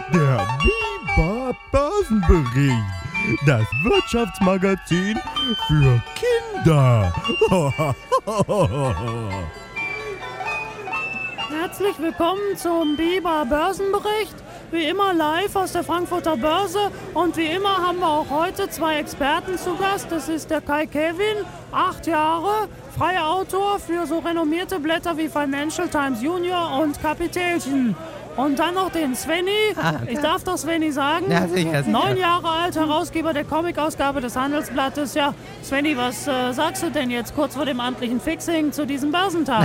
Der Biber Börsenbericht. Das Wirtschaftsmagazin für Kinder. Herzlich willkommen zum Biber Börsenbericht. Wie immer live aus der Frankfurter Börse. Und wie immer haben wir auch heute zwei Experten zu Gast. Das ist der Kai Kevin, 8 Jahre, freier Autor für so renommierte Blätter wie Financial Times Junior und Kapitelchen. Und dann noch den Svenny, ich darf doch Svenny sagen, Ja, sicher. 9 Jahre alt, Herausgeber der Comic-Ausgabe des Handelsblattes. Ja, Svenny, was sagst du denn jetzt kurz vor dem amtlichen Fixing zu diesem Börsentag?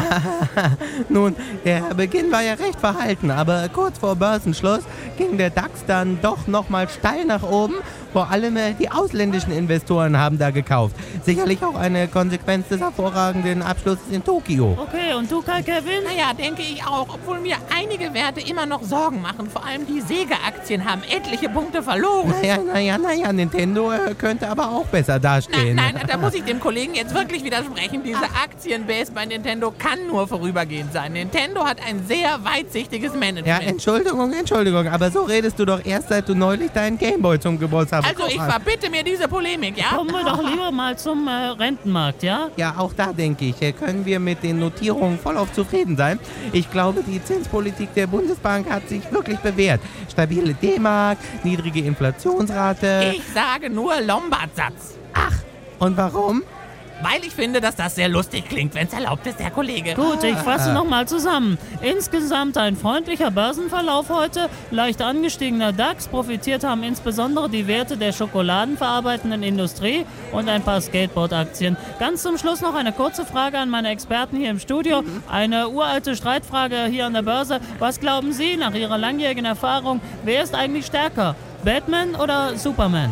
Nun, der Beginn war ja recht verhalten, aber kurz vor Börsenschluss ging der DAX dann doch nochmal steil nach oben. Vor allem die ausländischen Investoren haben da gekauft. Sicherlich auch eine Konsequenz des hervorragenden Abschlusses in Tokio. Okay, und du, Kai Kevin? Naja, denke ich auch, obwohl mir einige Werte immer noch Sorgen machen. Vor allem die Sega-Aktien haben etliche Punkte verloren. Naja, Nintendo könnte aber auch besser dastehen. Nein, da muss ich dem Kollegen jetzt wirklich widersprechen. Diese Aktienbase bei Nintendo kann nur vorübergehend sein. Nintendo hat ein sehr weitsichtiges Ja, Management. Entschuldigung, aber so redest du doch erst, seit du neulich deinen Gameboy zum Geburtstag Also ich verbitte mir diese Polemik, ja? Kommen wir doch lieber mal zum Rentenmarkt, ja? Ja, auch da denke ich, können wir mit den Notierungen vollauf zufrieden sein. Ich glaube, die Zinspolitik der Bundesbank hat sich wirklich bewährt. Stabile D-Mark, niedrige Inflationsrate. Ich sage nur Lombard-Satz. Und warum? Weil ich finde, dass das sehr lustig klingt, wenn es erlaubt ist, Herr Kollege. Gut, ich fasse nochmal zusammen. Insgesamt ein freundlicher Börsenverlauf heute, leicht angestiegener DAX, profitiert haben insbesondere die Werte der schokoladenverarbeitenden Industrie und ein paar Skateboard-Aktien. Ganz zum Schluss noch eine kurze Frage an meine Experten hier im Studio. Eine uralte Streitfrage hier an der Börse. Was glauben Sie nach Ihrer langjährigen Erfahrung, wer ist eigentlich stärker? Batman oder Superman?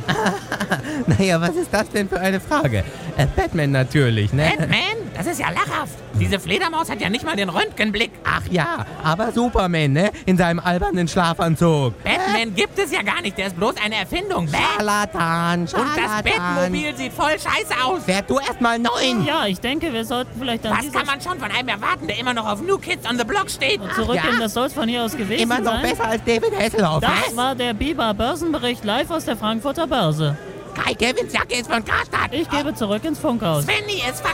Naja, was ist das denn für eine Frage? Batman natürlich, ne? Batman? Das ist ja lachhaft. Diese Fledermaus hat ja nicht mal den Röntgenblick. Ach ja, aber Superman, ne? In seinem albernen Schlafanzug. Batman gibt es ja gar nicht, der ist bloß eine Erfindung. Scharlatan. Und das Batmobil sieht voll scheiße aus. Werd du erstmal 9. Ja, ich denke, wir sollten vielleicht an Was dieser kann man schon von einem erwarten, der immer noch auf New Kids on the Block steht? zurückgehen. ja. Das soll es von hier aus gewesen Immer noch sein. besser als David Hasselhoff. Das war der Biber Börsenbericht live aus der Frankfurter Börse. Kai Kevins Jacke ist von Karstadt. Ich gebe zurück ins Funkhaus. Svenny ist